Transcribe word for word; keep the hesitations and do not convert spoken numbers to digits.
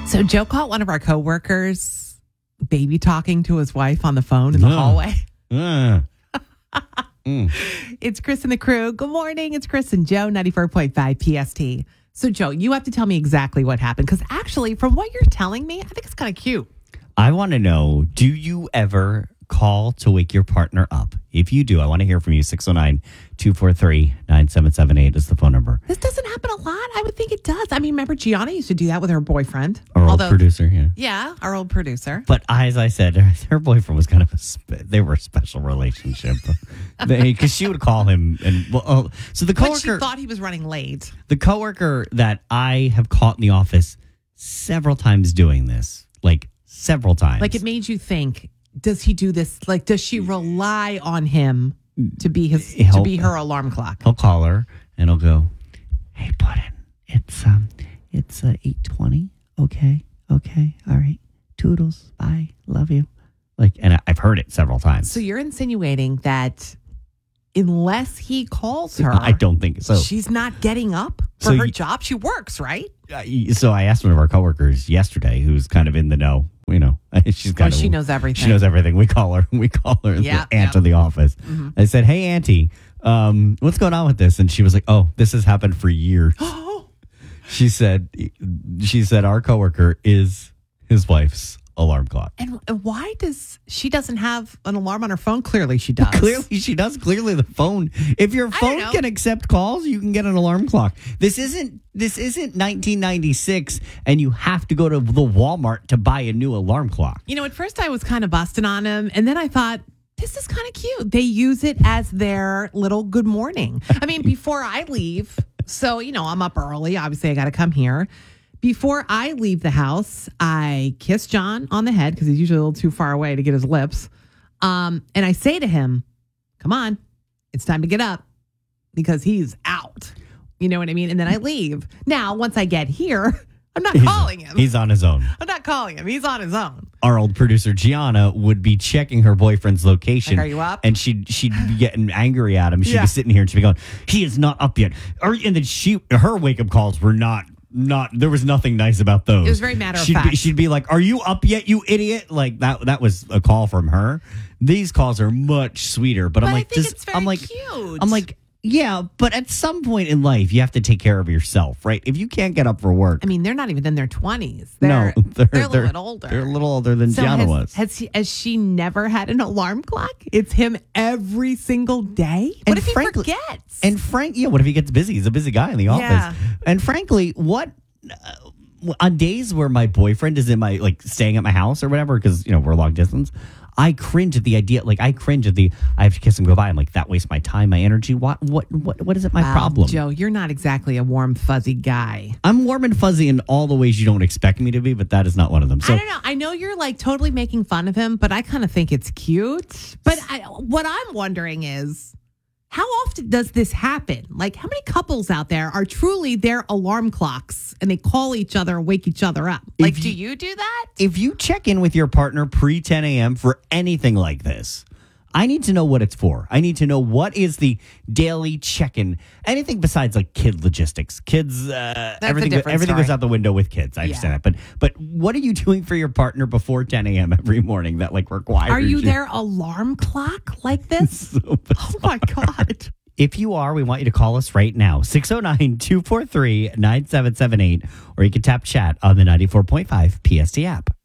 So Joe caught one of our coworkers baby talking to his wife on the phone in the No. hallway. Uh, mm. It's Chris and the crew. Good morning. It's Chris and Joe, ninety-four point five P S T. So Joe, you have to tell me exactly what happened. Because actually, from what you're telling me, I think it's kind of cute. I want to know, do you ever call to wake your partner up? If you do, I want to hear from you. six oh nine, two four three, nine seven seven eight is the phone number. This doesn't happen a lot. I would think it does. I mean, remember Gianna used to do that with her boyfriend. Our old Although, producer, yeah. Yeah, our old producer. But as I said, her boyfriend was kind of a, spe- they were a special relationship. Because she would call him. and well, oh, So the But she coworker, thought he was running late. the coworker that I have caught in the office several times doing this, like several times. Like it made you think, does he do this? Like, does she rely on him to be his to Help. be her alarm clock? He'll call her and he'll go, "Hey, Puddin, it's um, it's uh, eight twenty. Okay, okay, all right. Toodles, bye, love you." Like, and I, I've heard it several times. So you're insinuating that unless he calls her, I don't think so. she's not getting up for So her you- job. She works, right? Uh, so I asked one of our coworkers yesterday, who's kind of in the know. You know, she's Oh, kind of she knows everything. She knows everything. We call her. We call her Yeah, the aunt yeah. of the office. Mhm. I said, "Hey, Auntie, um, what's going on with this?" And she was like, "Oh, this has happened for years." She said, "She said our coworker is his wife's alarm clock." And why does she doesn't have an alarm on her phone? Clearly she does. Clearly, she does. Clearly, the phone. If your I don't phone know. can accept calls, you can get an alarm clock. This isn't. This isn't nineteen ninety-six, and you have to go to the Walmart to buy a new alarm clock. You know, at first I was kind of busting on him, and then I thought, this is kind of cute. They use it as their little good morning. I mean, before I leave, so, you know, I'm up early. Obviously, I got to come here. Before I leave the house, I kiss John on the head because he's usually a little too far away to get his lips. Um, and I say to him, come on, it's time to get up because he's out. You know what I mean? And then I leave. Now, once I get here, I'm not He's- calling him. He's on his own. I'm not calling him. He's on his own. Our old producer Gianna would be checking her boyfriend's location. Like, are you up? And she'd she'd be getting angry at him. She'd Yeah. be sitting here and she'd be going, "He is not up yet." Or, and then she her wake up calls were not not there was nothing nice about those. It was very matter of she'd fact. Be, she'd be like, "Are you up yet, you idiot?" Like that that was a call from her. These calls are much sweeter, but, But I'm I like, think does- it's very I'm like, cute. I'm like, yeah, but at some point in life, you have to take care of yourself, right? If you can't get up for work, I mean, they're not even in their twenties. They're, no, they're, a little bit older. They're a little older than So Gianna has, was. Has, he, has she never had an alarm clock? It's him every single day? What And if he frankly- forgets? And Frank, yeah, what if he gets busy? He's a busy guy in the office. Yeah. And frankly, what uh, on days where my boyfriend is in my like staying at my house or whatever, because you know we're long distance, I cringe at the idea. Like I cringe at the I have to kiss him goodbye. I'm like that wastes my time, my energy. What what what what is it? My Wow, problem. Joe, you're not exactly a warm, fuzzy guy. I'm warm and fuzzy in all the ways you don't expect me to be, but that is not one of them. So I don't know. I know you're like totally making fun of him, but I kind of think it's cute. But I, what I'm wondering is, how often does this happen? Like, how many couples out there are truly their alarm clocks and they call each other and wake each other up? Like, If do you- you do that? if you check in with your partner pre ten a.m. for anything like this, I need to know what it's for. I need to know what is the daily check-in. Anything besides like kid logistics, kids. Uh, a everything. different Everything story. goes out the window with kids. I understand Yeah. that, but but what are you doing for your partner before ten a.m. every morning that like requires? Are you their alarm clock like this? So Oh my God. If you are, we want you to call us right now, six oh nine, two four three, nine seven seven eight, or you can tap chat on the ninety-four point five P S T app.